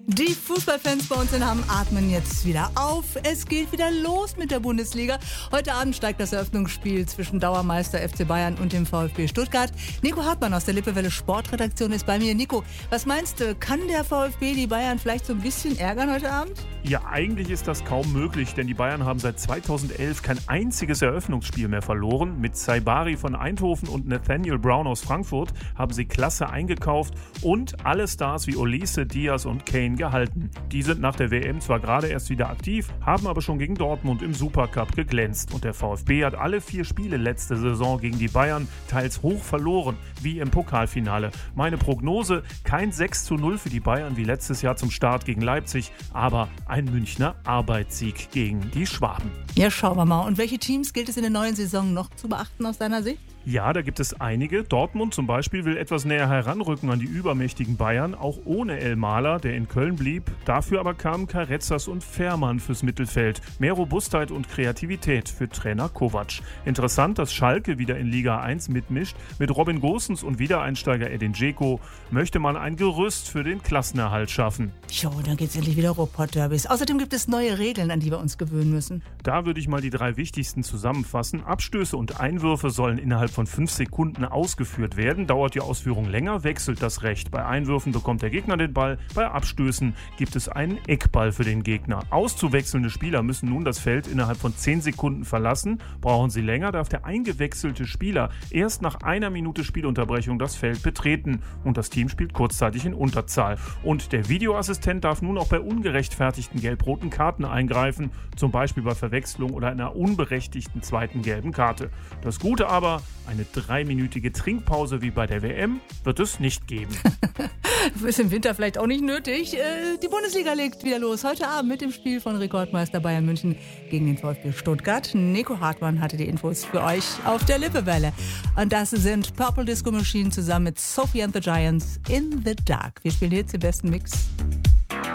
Die Fußballfans bei uns in Hamm atmen jetzt wieder auf. Es geht wieder los mit der Bundesliga. Heute Abend steigt das Eröffnungsspiel zwischen Dauermeister FC Bayern und dem VfB Stuttgart. Nico Hartmann aus der Lippewelle Sportredaktion ist bei mir. Nico, was meinst du, kann der VfB die Bayern vielleicht so ein bisschen ärgern heute Abend? Ja, eigentlich ist das kaum möglich, denn die Bayern haben seit 2011 kein einziges Eröffnungsspiel mehr verloren. Mit Saibari von Eindhoven und Nathaniel Brown aus Frankfurt haben sie klasse eingekauft und alle Stars wie Olise, Diaz und Kane gehalten. Die sind nach der WM zwar gerade erst wieder aktiv, haben aber schon gegen Dortmund im Supercup geglänzt. Und der VfB hat alle 4 Spiele letzte Saison gegen die Bayern teils hoch verloren, wie im Pokalfinale. Meine Prognose, kein 6:0 für die Bayern wie letztes Jahr zum Start gegen Leipzig, aber ein Münchner Arbeitssieg gegen die Schwaben. Ja, schauen wir mal. Und welche Teams gilt es in der neuen Saison noch zu beachten aus deiner Sicht? Ja, da gibt es einige. Dortmund zum Beispiel will etwas näher heranrücken an die übermächtigen Bayern, auch ohne El Maler, der in Köln blieb. Dafür aber kamen Carezas und Fährmann fürs Mittelfeld. Mehr Robustheit und Kreativität für Trainer Kovac. Interessant, dass Schalke wieder in Liga 1 mitmischt. Mit Robin Gosens und Wiedereinsteiger Edin Dzeko möchte man ein Gerüst für den Klassenerhalt schaffen. Jo, dann geht's endlich wieder Ruhrpott-Derbys. Außerdem gibt es neue Regeln, an die wir uns gewöhnen müssen. Da würde ich mal die 3 wichtigsten zusammenfassen. Abstöße und Einwürfe sollen innerhalb von 5 Sekunden ausgeführt werden. Dauert die Ausführung länger, wechselt das Recht. Bei Einwürfen bekommt der Gegner den Ball, bei Abstößen gibt es einen Eckball für den Gegner. Auszuwechselnde Spieler müssen nun das Feld innerhalb von 10 Sekunden verlassen. Brauchen sie länger, darf der eingewechselte Spieler erst nach 1 Minute Spielunterbrechung das Feld betreten und das Team spielt kurzzeitig in Unterzahl. Und der Videoassistent darf nun auch bei ungerechtfertigten gelb-roten Karten eingreifen, zum Beispiel bei Verwechslung oder einer unberechtigten zweiten gelben Karte. Das Gute aber, eine 3-minütige Trinkpause wie bei der WM wird es nicht geben. Ist im Winter vielleicht auch nicht nötig. Die Bundesliga legt wieder los. Heute Abend mit dem Spiel von Rekordmeister Bayern München gegen den VfB Stuttgart. Nico Hartmann hatte die Infos für euch auf der Lippewelle. Und das sind Purple Disco Machine zusammen mit Sophie and the Giants in the Dark. Wir spielen jetzt den besten Mix.